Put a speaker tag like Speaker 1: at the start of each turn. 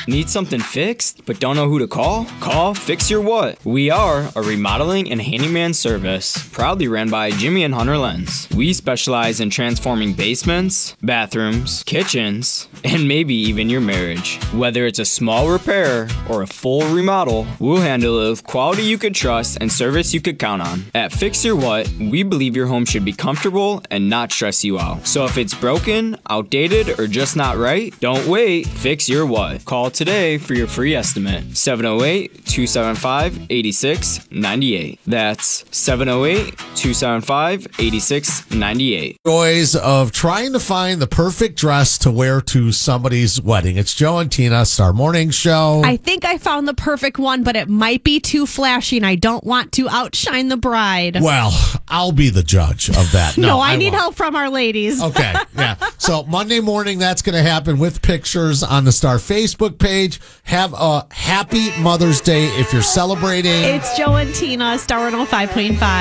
Speaker 1: Need something fixed, but don't know who to call? Call Fix Your What. We are a remodeling and handyman service, proudly ran by Jimmy and Hunter Lenz. We specialize in transforming basements, bathrooms, kitchens, and maybe even your marriage. Whether it's a small repair or a full remodel, we'll handle it with quality you could trust and service you could count on. At Fix Your What, we believe your home should be comfortable and not stress you out. So if it's broken, outdated, or just not right, don't wait. Fix Your What. Call today for your free estimate. 708-275-8698. That's 708-275-8698.
Speaker 2: Joys of trying to find the perfect dress to wear to somebody's wedding. It's Joe and Tina, Star Morning Show.
Speaker 3: I think I found the perfect one, but it might be too flashy, and I don't want to outshine the bride.
Speaker 2: Well, I'll be the judge of that.
Speaker 3: No, I need help from our ladies.
Speaker 2: Okay, yeah. So Monday morning, that's going to happen with pictures on the Star Facebook page. Have a happy Mother's Day if you're celebrating.
Speaker 3: It's Joe and Tina, Star 105.5.